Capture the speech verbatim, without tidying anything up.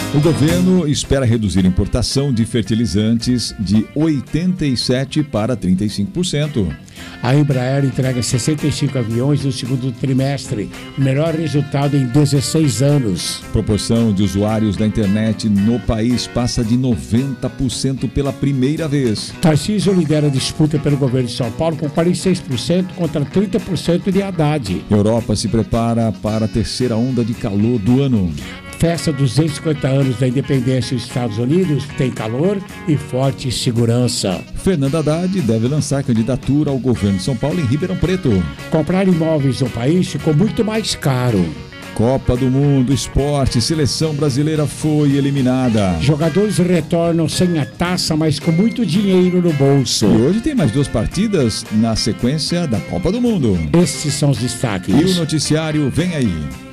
O governo espera reduzir a importação de fertilizantes de oitenta e sete por cento para trinta e cinco por cento. A Embraer entrega sessenta e cinco aviões no segundo trimestre, o melhor resultado em dezesseis anos. Proporção de usuários da internet no país passa de noventa por cento pela primeira vez. Tarcísio lidera a disputa pelo governo de São Paulo com quarenta e seis por cento contra trinta por cento de Haddad. Europa se prepara para a terceira onda de calor do ano. Festa duzentos e cinquenta anos da independência dos Estados Unidos tem calor e forte segurança. Fernando Haddad deve lançar candidatura ao governo de São Paulo em Ribeirão Preto. Comprar imóveis no país ficou muito mais caro. Copa do Mundo, esporte, seleção brasileira foi eliminada. Jogadores retornam sem a taça, mas com muito dinheiro no bolso. E hoje tem mais duas partidas na sequência da Copa do Mundo. Esses são os destaques. E o noticiário vem aí.